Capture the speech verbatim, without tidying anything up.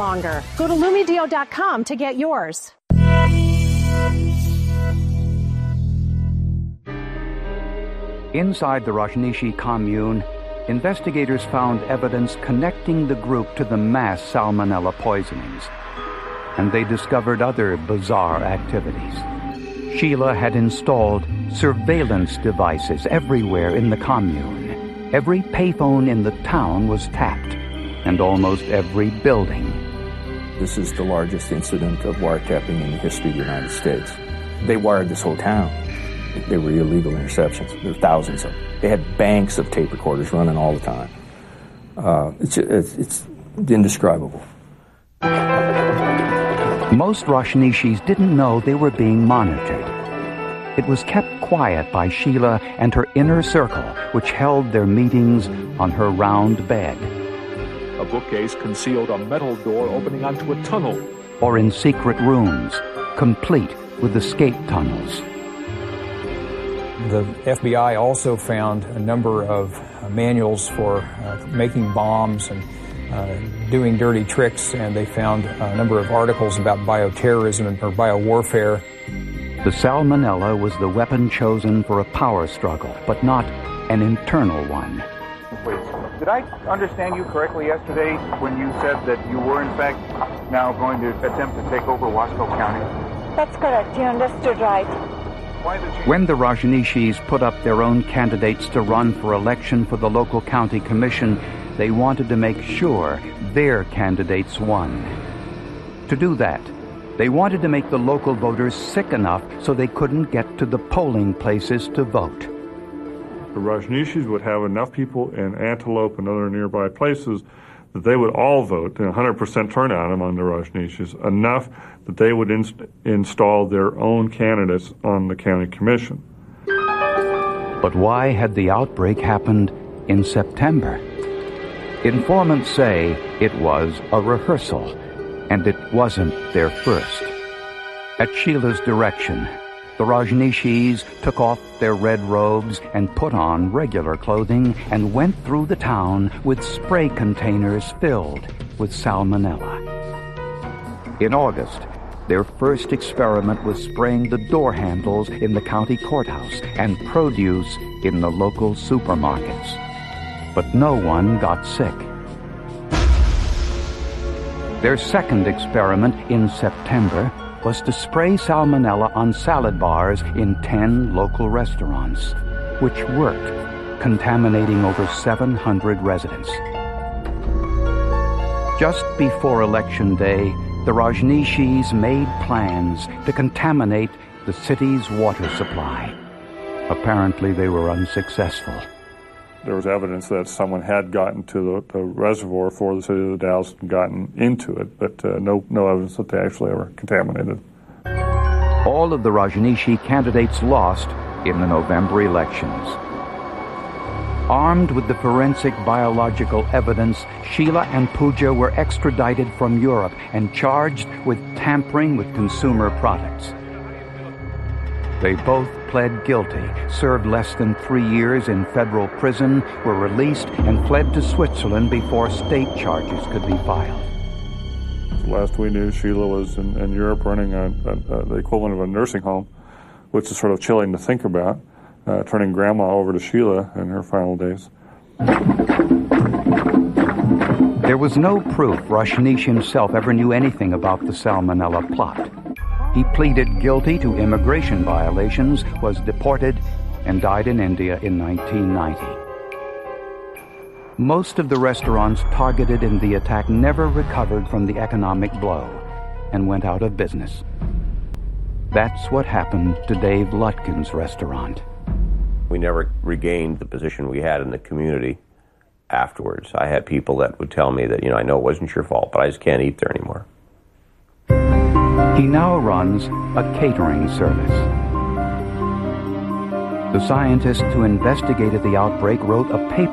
longer. Go to Lumedeal dot com to get yours. Inside the Rajneesh commune, investigators found evidence connecting the group to the mass salmonella poisonings, and they discovered other bizarre activities. Sheila had installed surveillance devices everywhere in the commune. Every payphone in the town was tapped, and almost every building. This is the largest incident of wiretapping in the history of the United States. They wired this whole town. They were illegal interceptions. There were thousands of them. They had banks of tape recorders running all the time. Uh, it's, it's, it's indescribable. Most Rajneeshis didn't know they were being monitored. It was kept quiet by Sheila and her inner circle, which held their meetings on her round bed. A bookcase concealed a metal door opening onto a tunnel. Or in secret rooms, complete with escape tunnels. The F B I also found a number of uh, manuals for uh, making bombs and uh, doing dirty tricks, and they found a number of articles about bioterrorism or biowarfare. The salmonella was the weapon chosen for a power struggle, but not an internal one. Wait, did I understand you correctly yesterday when you said that you were in fact now going to attempt to take over Wasco County? That's correct. You understood right. When the Rajneeshis put up their own candidates to run for election for the local county commission, they wanted to make sure their candidates won. To do that, they wanted to make the local voters sick enough so they couldn't get to the polling places to vote. The Rajneeshis would have enough people in Antelope and other nearby places that they would all vote, one hundred percent turnout among the Rajneeshis, enough that they would inst- install their own candidates on the county commission. But why had the outbreak happened in September? Informants say it was a rehearsal, and it wasn't their first. At Sheila's direction, the Rajneeshis took off their red robes and put on regular clothing and went through the town with spray containers filled with salmonella. In August, their first experiment was spraying the door handles in the county courthouse and produce in the local supermarkets. But no one got sick. Their second experiment in September was to spray salmonella on salad bars in ten local restaurants, which worked, contaminating over seven hundred residents. Just before Election Day, the Rajneeshis made plans to contaminate the city's water supply. Apparently, they were unsuccessful. There was evidence that someone had gotten to the, the reservoir for the city of the Dalles and gotten into it, but uh, no, no evidence that they actually ever contaminated. All of the Rajneeshi candidates lost in the November elections. Armed with the forensic biological evidence, Sheila and Pooja were extradited from Europe and charged with tampering with consumer products. They both pled guilty, served less than three years in federal prison, were released, and fled to Switzerland before state charges could be filed. Last we knew, Sheila was in, in Europe running a, a, a, the equivalent of a nursing home, which is sort of chilling to think about, uh, turning Grandma over to Sheila in her final days. There was no proof Rajneesh himself ever knew anything about the salmonella plot. He pleaded guilty to immigration violations, was deported, and died in India in nineteen ninety. Most of the restaurants targeted in the attack never recovered from the economic blow and went out of business. That's what happened to Dave Lutkin's restaurant. We never regained the position we had in the community afterwards. I had people that would tell me that, you know, I know it wasn't your fault, but I just can't eat there anymore. He now runs a catering service. The scientists who investigated the outbreak wrote a paper